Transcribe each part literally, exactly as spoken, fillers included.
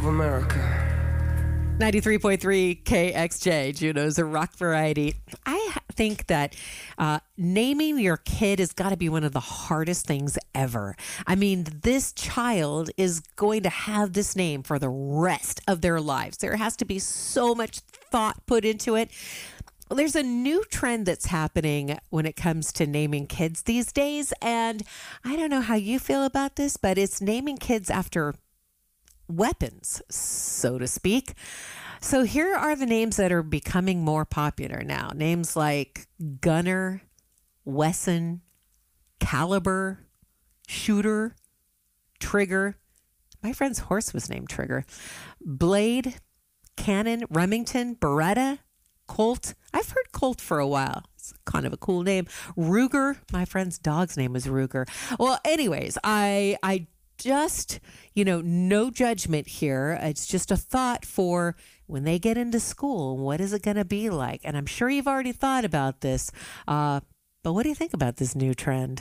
of America. ninety-three point three K X J, Juneau's a rock variety. I think that uh, naming your kid has got to be one of the hardest things ever. I mean, this child is going to have this name for the rest of their lives. There has to be so much thought put into it. There's a new trend that's happening when it comes to naming kids these days. And I don't know how you feel about this, but it's naming kids after weapons, so to speak. So here are the names that are becoming more popular now. Names like Gunner, Wesson, Caliber, Shooter, Trigger. My friend's horse was named Trigger. Blade, Cannon, Remington, Beretta, Colt. I've heard Colt for a while. It's kind of a cool name. Ruger. My friend's dog's name was Ruger. Well, anyways, I I just, you know, no judgment here. It's just a thought for when they get into school. What is it going to be like? And I'm sure you've already thought about this. Uh, but what do you think about this new trend?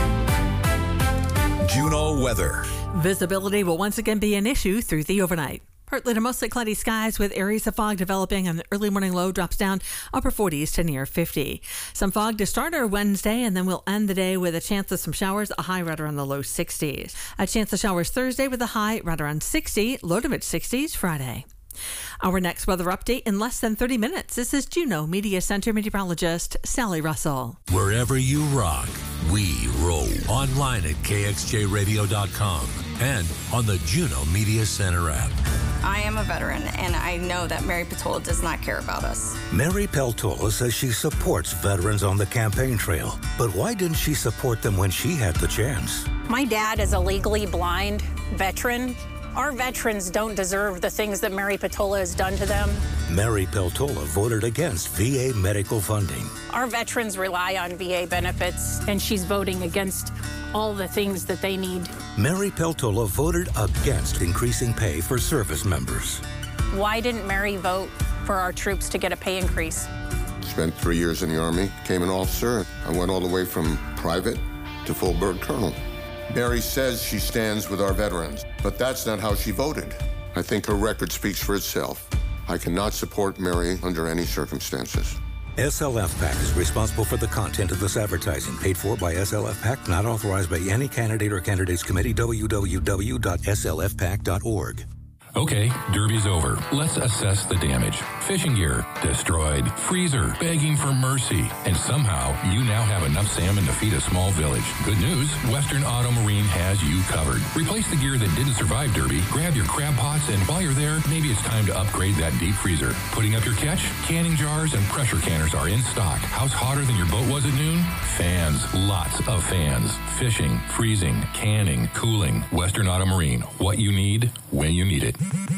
Juneau weather. Visibility will once again be an issue through the overnight. Partly to mostly cloudy skies with areas of fog developing, and the early morning low drops down upper forties to near fifty. Some fog to start our Wednesday, and then we'll end the day with a chance of some showers, a high right around the low sixties. A chance of showers Thursday with a high right around sixty, low to mid sixties Friday. Our next weather update in less than thirty minutes. This is Juneau Media Center meteorologist Sally Russell. Wherever you rock, we roll. Online at K X J radio dot com and on the Juneau Media Center app. I am a veteran, and I know that Mary Petola does not care about us. Mary Peltola says she supports veterans on the campaign trail. But why didn't she support them when she had the chance? My dad is a legally blind veteran. Our veterans don't deserve the things that Mary Petola has done to them. Mary Peltola voted against V A medical funding. Our veterans rely on V A benefits, and she's voting against all the things that they need. Mary Peltola voted against increasing pay for service members. Why didn't Mary vote for our troops to get a pay increase? Spent three years in the Army, became an officer. I went all the way from private to full bird colonel. Mary says she stands with our veterans, but that's not how she voted. I think her record speaks for itself. I cannot support Mary under any circumstances. S L F PAC is responsible for the content of this advertising, paid for by S L F PAC, not authorized by any candidate or candidates committee. w w w dot s l f pac dot org. Okay, Derby's over. Let's assess the damage. Fishing gear, destroyed. Freezer, begging for mercy. And somehow, you now have enough salmon to feed a small village. Good news, Western Auto Marine has you covered. Replace the gear that didn't survive Derby, grab your crab pots, and while you're there, maybe it's time to upgrade that deep freezer. Putting up your catch? Canning jars and pressure canners are in stock. House hotter than your boat was at noon? Fans, lots of fans. Fishing, freezing, canning, cooling. Western Auto Marine, what you need, when you need it.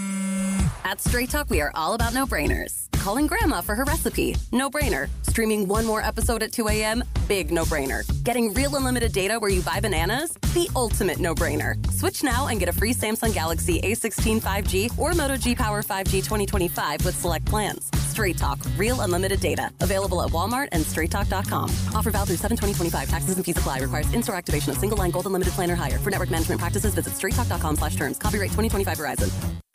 At Straight Talk, we are all about no-brainers. Calling Grandma for her recipe, no-brainer. Streaming one more episode at two a.m., big no-brainer. Getting real unlimited data where you buy bananas, the ultimate no-brainer. Switch now and get a free Samsung Galaxy A sixteen five G or Moto G Power five G twenty twenty-five with select plans. Straight Talk, real unlimited data. Available at Walmart and straight talk dot com. Offer valid through seven twenty twenty-five. Taxes and fees apply. Requires in-store activation of single line gold unlimited plan or higher. For network management practices, visit straight talk dot com slash terms. Copyright twenty twenty-five Verizon.